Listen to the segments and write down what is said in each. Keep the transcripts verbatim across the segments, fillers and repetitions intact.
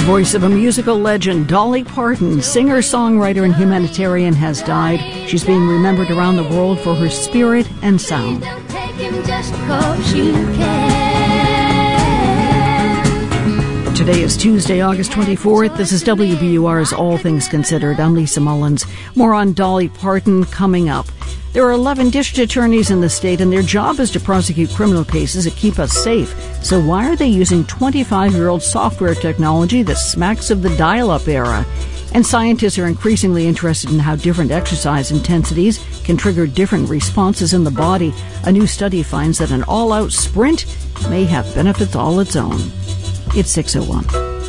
voice of a musical legend, Dolly Parton, singer, songwriter, and humanitarian, has died. She's being remembered around the world for her spirit and sound. Don't take him just 'cause you can. Today is Tuesday, August twenty-fourth. This is W B U R's All Things Considered. I'm Lisa Mullins. More on Dolly Parton coming up. There are eleven district attorneys in the state, and their job is to prosecute criminal cases that keep us safe. So why are they using twenty-five-year-old software technology that smacks of the dial-up era? And scientists are increasingly interested in how different exercise intensities can trigger different responses in the body. A new study finds that an all-out sprint may have benefits all its own. It's six oh one.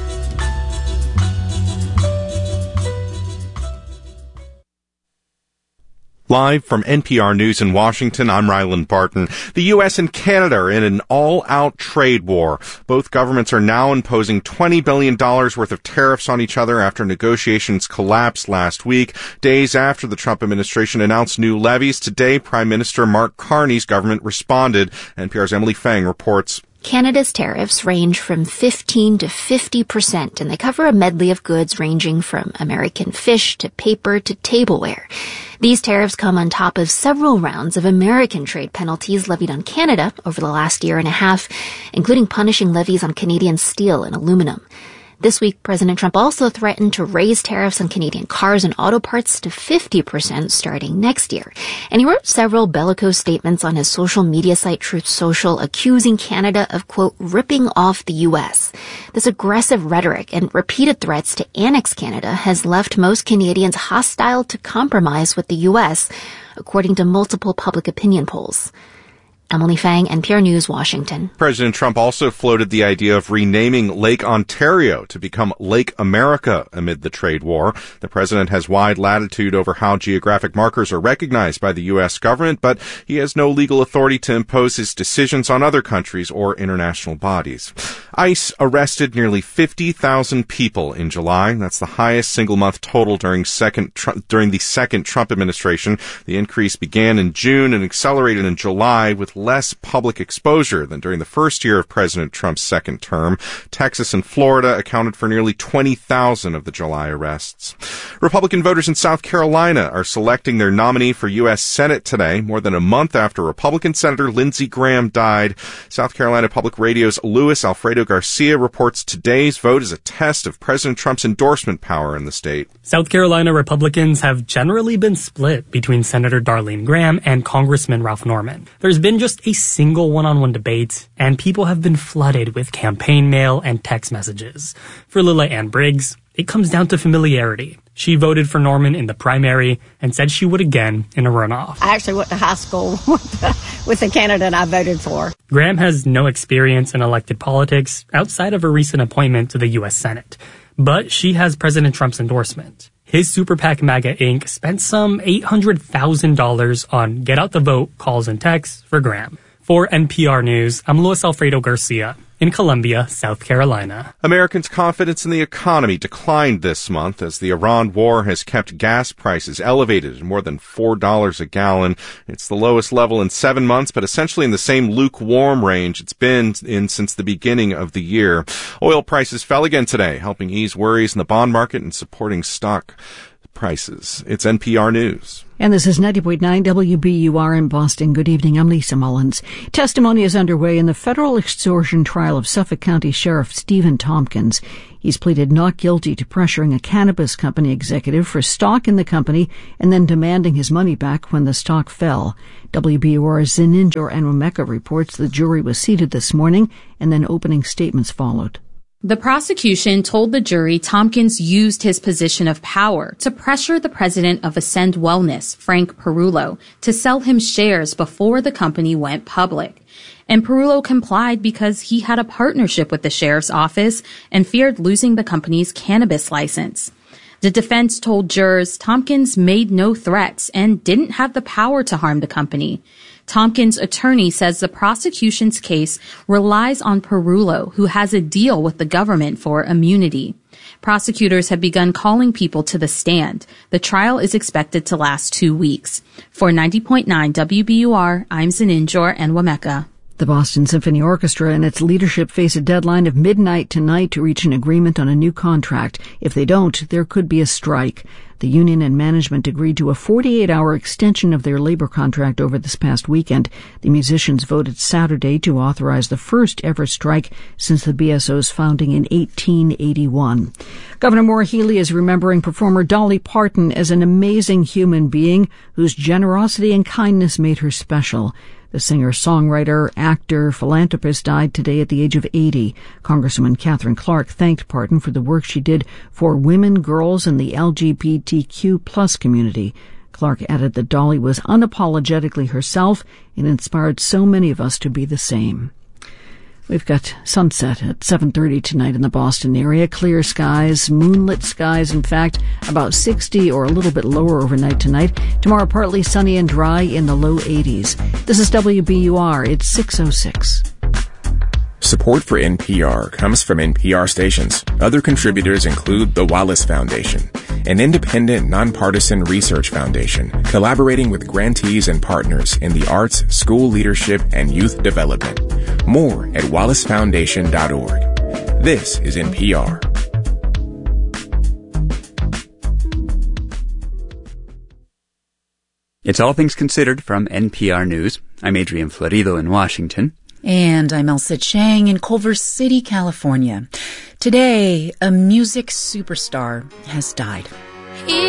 Live from N P R News in Washington, I'm Ryland Barton. The U S and Canada are in an all-out trade war. Both governments are now imposing twenty billion dollars worth of tariffs on each other after negotiations collapsed last week. Days after the Trump administration announced new levies, today Prime Minister Mark Carney's government responded. N P R's Emily Fang reports. Canada's tariffs range from fifteen to fifty percent, and they cover a medley of goods ranging from American fish to paper to tableware. These tariffs come on top of several rounds of American trade penalties levied on Canada over the last year and a half, including punishing levies on Canadian steel and aluminum. This week, President Trump also threatened to raise tariffs on Canadian cars and auto parts to fifty percent starting next year. And he wrote several bellicose statements on his social media site Truth Social, accusing Canada of, quote, ripping off the U S. This aggressive rhetoric and repeated threats to annex Canada has left most Canadians hostile to compromise with the U S, according to multiple public opinion polls. Emily Fang, N P R News, Washington. President Trump also floated the idea of renaming Lake Ontario to become Lake America amid the trade war. The president has wide latitude over how geographic markers are recognized by the U S government, but he has no legal authority to impose his decisions on other countries or international bodies. ICE arrested nearly fifty thousand people in July. That's the highest single-month total during second during the second Trump administration. The increase began in June and accelerated in July with less public exposure than during the first year of President Trump's second term. Texas and Florida accounted for nearly twenty thousand of the July arrests. Republican voters in South Carolina are selecting their nominee for U S Senate today, more than a month after Republican Senator Lindsey Graham died. South Carolina Public Radio's Luis Alfredo Garcia reports today's vote is a test of President Trump's endorsement power in the state. South Carolina Republicans have generally been split between Senator Darlene Graham and Congressman Ralph Norman. There's been just a single one-on-one debate, and people have been flooded with campaign mail and text messages. For Lila Ann Briggs, it comes down to familiarity. She voted for Norman in the primary and said she would again in a runoff. I actually went to high school with the, with the candidate I voted for. Graham has no experience in elected politics outside of a recent appointment to the U S Senate, but she has President Trump's endorsement. His Super PAC MAGA Incorporated spent some eight hundred thousand dollars on get out the vote calls and texts for Graham. For N P R News, I'm Luis Alfredo Garcia in Columbia, South Carolina. Americans' confidence in the economy declined this month as the Iran war has kept gas prices elevated at more than four dollars a gallon. It's the lowest level in seven months, but essentially in the same lukewarm range it's been in since the beginning of the year. Oil prices fell again today, helping ease worries in the bond market and supporting stock prices. It's N P R News. And this is ninety point nine W B U R in Boston. Good evening. I'm Lisa Mullins. Testimony is underway in the federal extortion trial of Suffolk County Sheriff Stephen Tompkins. He's pleaded not guilty to pressuring a cannabis company executive for stock in the company and then demanding his money back when the stock fell. W B U R's Zaninjor Anwameka reports the jury was seated this morning and then opening statements followed. The prosecution told the jury Tompkins used his position of power to pressure the president of Ascend Wellness, Frank Perullo, to sell him shares before the company went public. And Perullo complied because he had a partnership with the sheriff's office and feared losing the company's cannabis license. The defense told jurors Tompkins made no threats and didn't have the power to harm the company. Tompkins' attorney says the prosecution's case relies on Perullo, who has a deal with the government for immunity. Prosecutors have begun calling people to the stand. The trial is expected to last two weeks. For ninety point nine W B U R, I'm Zaninjor Anwameka. The Boston Symphony Orchestra and its leadership face a deadline of midnight tonight to reach an agreement on a new contract. If they don't, there could be a strike. The union and management agreed to a forty-eight hour extension of their labor contract over this past weekend. The musicians voted Saturday to authorize the first ever strike since the B S O's founding in eighteen eighty-one. Governor Maura Healey is remembering performer Dolly Parton as an amazing human being whose generosity and kindness made her special. The singer, songwriter, actor, philanthropist died today at the age of eighty. Congresswoman Catherine Clark thanked Parton for the work she did for women, girls, and the L G B T Q plus community. Clark added that Dolly was unapologetically herself and inspired so many of us to be the same. We've got sunset at seven thirty tonight in the Boston area. Clear skies, moonlit skies, in fact, about sixty or a little bit lower overnight tonight. Tomorrow, partly sunny and dry in the low eighties. This is W B U R. It's six oh six. Support for N P R comes from N P R stations. Other contributors include the Wallace Foundation, an independent, nonpartisan research foundation collaborating with grantees and partners in the arts, school leadership, and youth development. More at wallace foundation dot org. This is N P R. It's All Things Considered from N P R News. I'm Adrian Florido in Washington. And I'm Elsa Chang in Culver City, California. Today, a music superstar has died.